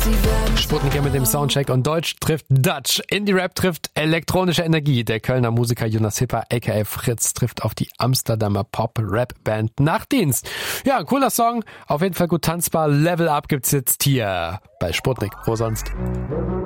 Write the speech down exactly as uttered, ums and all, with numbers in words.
Sputnik mit dem Soundcheck und Deutsch trifft Dutch. Indie-Rap trifft elektronische Energie. Der Kölner Musiker Jonas Hipper, aka Fritz, trifft auf die Amsterdamer Pop-Rap-Band Nachtdienst. Ja, cooler Song, auf jeden Fall gut tanzbar. Level Up gibt's jetzt hier bei Sputnik. Wo sonst?